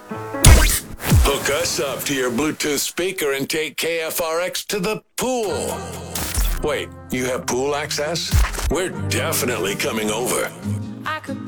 Hook us up to your Bluetooth speaker and take KFRX to the pool. Wait, you have pool access? We're definitely coming over.